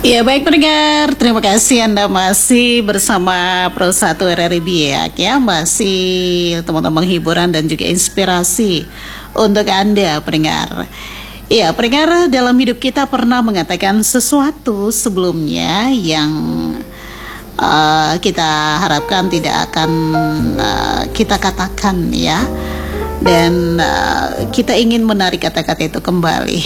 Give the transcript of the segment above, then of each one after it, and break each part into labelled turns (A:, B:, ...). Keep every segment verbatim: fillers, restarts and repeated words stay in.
A: Ya baik pendengar, terima kasih Anda masih bersama Pro satu R R I Biak ya. Masih teman-teman hiburan dan juga inspirasi untuk Anda pendengar. Ya pendengar, dalam hidup kita pernah mengatakan sesuatu sebelumnya yang uh, kita harapkan tidak akan uh, kita katakan ya. Dan uh, kita ingin menarik kata-kata itu kembali.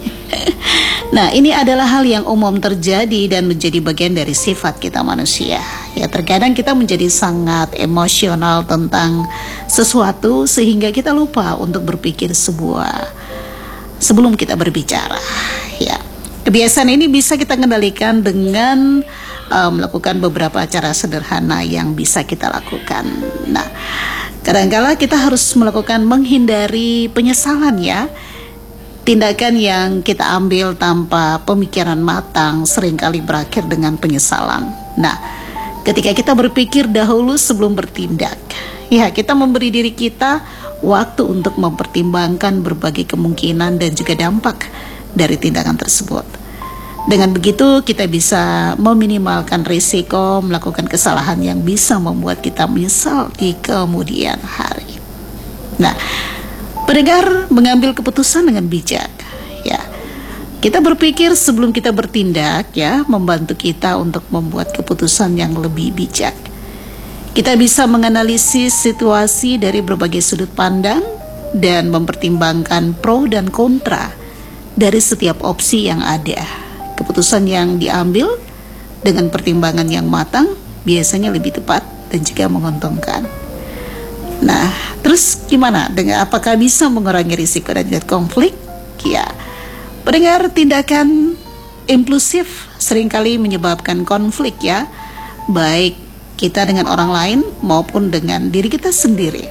A: Nah, ini adalah hal yang umum terjadi dan menjadi bagian dari sifat kita manusia. Ya, terkadang kita menjadi sangat emosional tentang sesuatu sehingga kita lupa untuk berpikir sebuah sebelum kita berbicara. Ya, kebiasaan ini bisa kita kendalikan dengan uh, melakukan beberapa cara sederhana yang bisa kita lakukan. Nah, kadang-kala kita harus melakukan menghindari penyesalan ya. Tindakan yang kita ambil tanpa pemikiran matang seringkali berakhir dengan penyesalan. Nah, ketika kita berpikir dahulu sebelum bertindak, ya kita memberi diri kita waktu untuk mempertimbangkan berbagai kemungkinan dan juga dampak dari tindakan tersebut. Dengan begitu kita bisa meminimalkan risiko melakukan kesalahan yang bisa membuat kita menyesal di kemudian hari. Nah, pendengar, mengambil keputusan dengan bijak ya. Kita berpikir sebelum kita bertindak ya, membantu kita untuk membuat keputusan yang lebih bijak. Kita bisa menganalisis situasi dari berbagai sudut pandang dan mempertimbangkan pro dan kontra dari setiap opsi yang ada. Keputusan yang diambil dengan pertimbangan yang matang biasanya lebih tepat dan juga menguntungkan. Nah, terus gimana dengan apakah bisa mengurangi risiko dan konflik? Ya, pendengar, tindakan impulsif seringkali menyebabkan konflik ya, baik kita dengan orang lain maupun dengan diri kita sendiri.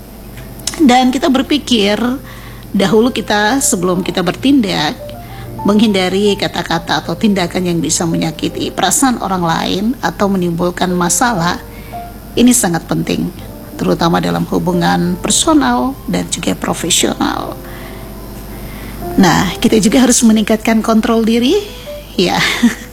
A: Dan kita berpikir dahulu kita sebelum kita bertindak, menghindari kata-kata atau tindakan yang bisa menyakiti perasaan orang lain atau menimbulkan masalah. Ini sangat penting, terutama dalam hubungan personal dan juga profesional. Nah, kita juga harus meningkatkan kontrol diri, ya.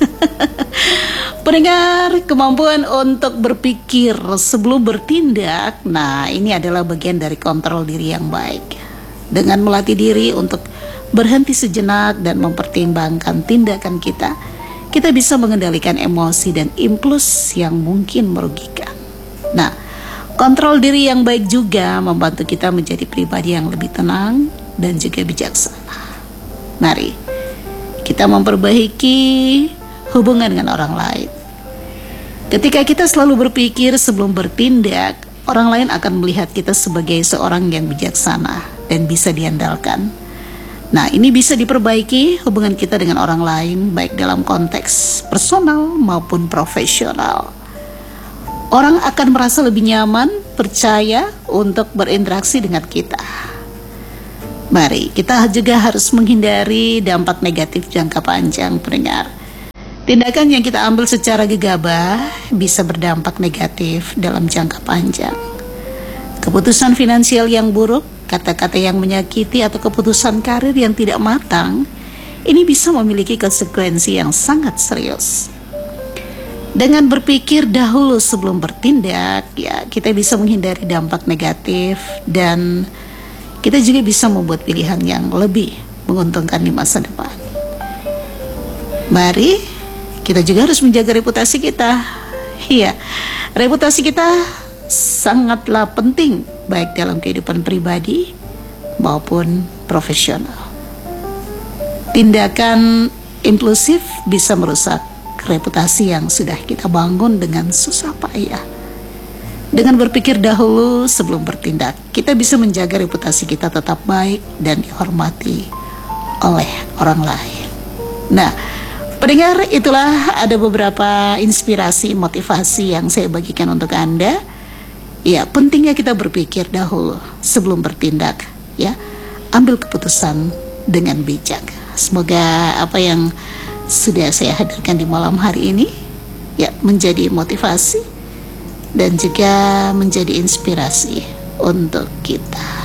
A: Pendengar, kemampuan untuk berpikir sebelum bertindak, nah ini adalah bagian dari kontrol diri yang baik. Dengan melatih diri untuk berhenti sejenak dan mempertimbangkan tindakan kita, kita bisa mengendalikan emosi dan impuls yang mungkin merugikan. Nah, kontrol diri yang baik juga membantu kita menjadi pribadi yang lebih tenang dan juga bijaksana. Mari kita memperbaiki hubungan dengan orang lain. Ketika kita selalu berpikir sebelum bertindak, orang lain akan melihat kita sebagai seorang yang bijaksana dan bisa diandalkan. Nah, ini bisa diperbaiki hubungan kita dengan orang lain, baik dalam konteks personal maupun profesional. Orang akan merasa lebih nyaman, percaya untuk berinteraksi dengan kita. Mari, kita juga harus menghindari dampak negatif jangka panjang, pendengar. Tindakan yang kita ambil secara gegabah bisa berdampak negatif dalam jangka panjang. Keputusan finansial yang buruk, kata-kata yang menyakiti, atau keputusan karir yang tidak matang, ini bisa memiliki konsekuensi yang sangat serius. Dengan berpikir dahulu sebelum bertindak, ya kita bisa menghindari dampak negatif dan kita juga bisa membuat pilihan yang lebih menguntungkan di masa depan. Mari kita juga harus menjaga reputasi kita. Iya, reputasi kita sangatlah penting baik dalam kehidupan pribadi maupun profesional. Tindakan impulsif bisa merusak reputasi yang sudah kita bangun dengan susah payah. Dengan berpikir dahulu sebelum bertindak, kita bisa menjaga reputasi kita tetap baik dan dihormati oleh orang lain. Nah, pendengar, itulah ada beberapa inspirasi, motivasi yang saya bagikan untuk Anda. Ya, pentingnya kita berpikir dahulu sebelum bertindak, ya. Ambil keputusan dengan bijak. Semoga apa yang sudah saya hadirkan di malam hari ini ya menjadi motivasi dan juga menjadi inspirasi untuk kita.